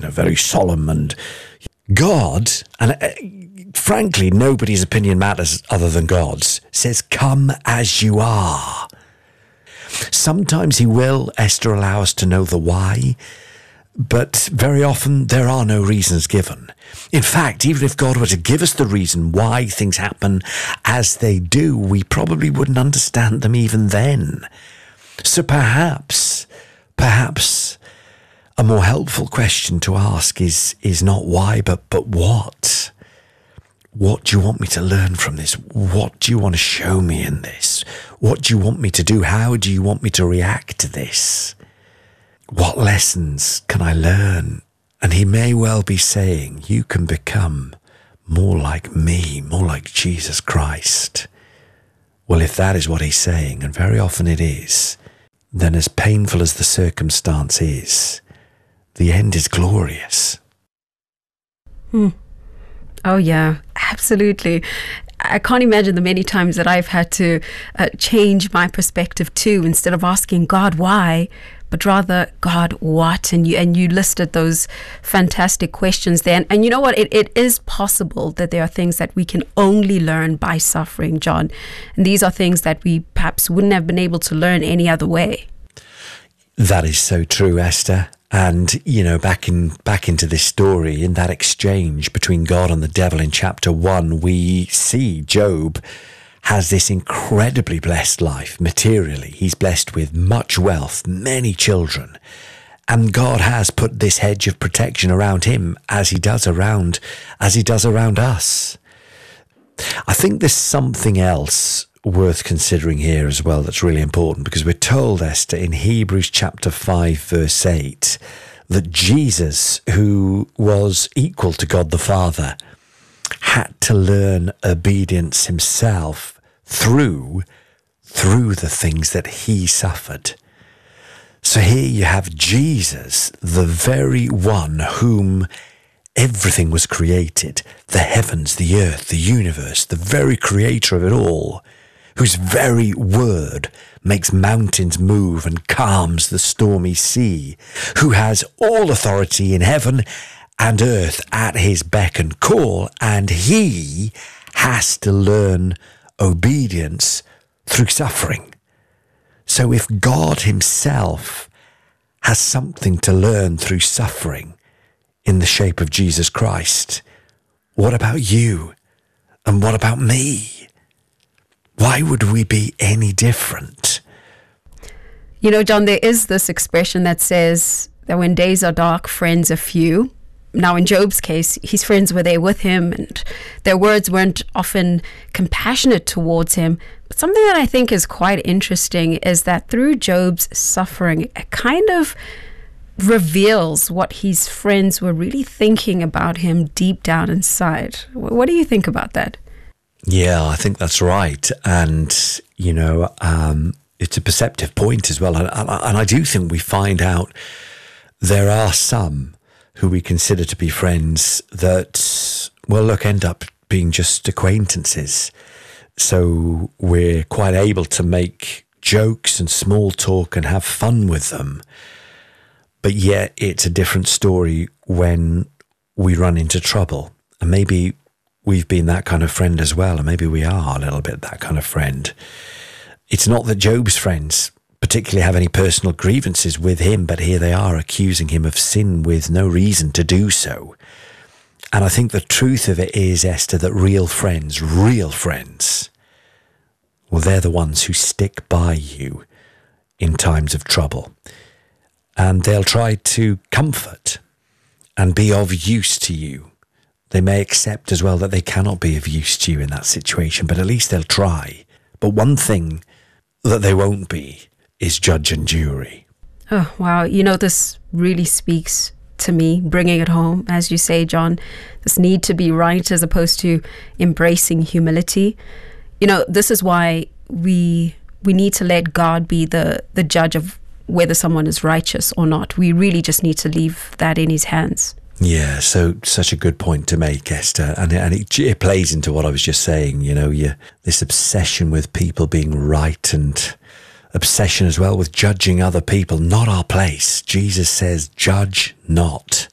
very solemn. And God, and frankly, nobody's opinion matters other than God's, says, come as you are. Sometimes he will, Esther, allow us to know the why, but very often there are no reasons given. In fact, even if God were to give us the reason why things happen as they do, we probably wouldn't understand them even then. So perhaps a more helpful question to ask is not why, but what? What do you want me to learn from this? What do you want to show me in this? What do you want me to do? How do you want me to react to this? What lessons can I learn? And he may well be saying, you can become more like me, more like Jesus Christ. Well, if that is what he's saying, and very often it is, then as painful as the circumstance is, the end is glorious. Oh, yeah, absolutely. I can't imagine the many times that I've had to change my perspective too, instead of asking God why, but rather, God, what? And you listed those fantastic questions there. And you know what? It is possible that there are things that we can only learn by suffering, John. And these are things that we perhaps wouldn't have been able to learn any other way. That is so true, Esther. And, back into this story, in that exchange between God and the devil in chapter 1, we see Job has this incredibly blessed life materially. He's blessed with much wealth, many children. And God has put this hedge of protection around him as he does around us. I think there's something else worth considering here as well that's really important, because we're told, Esther, in Hebrews chapter 5 verse 8, that Jesus, who was equal to God the Father, had to learn obedience himself through the things that he suffered. So here you have Jesus, the very one whom everything was created, the heavens, the earth, the universe, the very creator of it all, whose very word makes mountains move and calms the stormy sea, who has all authority in heaven and earth at his beck and call, and he has to learn obedience through suffering. So if God himself has something to learn through suffering in the shape of Jesus Christ, what about you? And what about me? Why would we be any different? John, there is this expression that says that when days are dark, friends are few. Now, in Job's case, his friends were there with him, and their words weren't often compassionate towards him. But something that I think is quite interesting is that through Job's suffering, it kind of reveals what his friends were really thinking about him deep down inside. What do you think about that? Yeah, I think that's right. And, it's a perceptive point as well. And I do think we find out there are some who we consider to be friends that, end up being just acquaintances. So we're quite able to make jokes and small talk and have fun with them. But yet it's a different story when we run into trouble. And maybe we've been that kind of friend as well, and maybe we are a little bit that kind of friend. It's not that Job's friends particularly have any personal grievances with him, but here they are accusing him of sin with no reason to do so. And I think the truth of it is, Esther, that real friends, well, they're the ones who stick by you in times of trouble. And they'll try to comfort and be of use to you. They may accept as well that they cannot be of use to you in that situation, but at least they'll try. But one thing that they won't be is judge and jury. Oh, wow. This really speaks to me, bringing it home, as you say, John, this need to be right as opposed to embracing humility. This is why we need to let God be the judge of whether someone is righteous or not. We really just need to leave that in his hands. Yeah, so such a good point to make, Esther, and it plays into what I was just saying. This obsession with people being right, and obsession as well with judging other people, not our place. Jesus says, "Judge not."